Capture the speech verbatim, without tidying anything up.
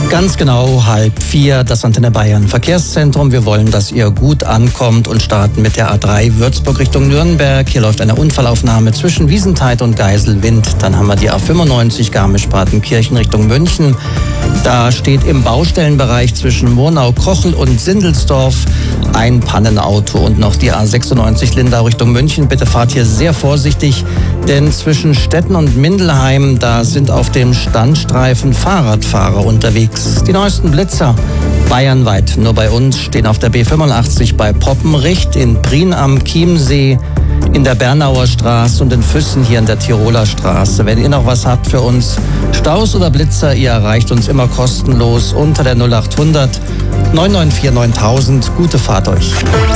Ganz genau halb vier, das Antenne Bayern Verkehrszentrum. Wir wollen, dass ihr gut ankommt und starten mit der A drei Würzburg Richtung Nürnberg. Hier läuft eine Unfallaufnahme zwischen Wiesenthal und Geiselwind. Dann haben wir die A fünfundneunzig Garmisch-Partenkirchen Richtung München. Da steht im Baustellenbereich zwischen Murnau-Krochel und Sindelsdorf ein Pannenauto. Und noch die A sechsundneunzig Lindau Richtung München. Bitte fahrt hier sehr vorsichtig, denn zwischen Stetten und Mindelheim, da sind auf dem Standstreifen Fahrradfahrer unterwegs. Die neuesten Blitzer bayernweit. Nur bei uns stehen auf der B fünfundachtzig bei Poppenricht, in Prien am Chiemsee, in der Bernauer Straße und in Füssen hier in der Tiroler Straße. Wenn ihr noch was habt für uns, Staus oder Blitzer, ihr erreicht uns immer kostenlos unter der null acht hundert neun neun vier neuntausend. Gute Fahrt euch.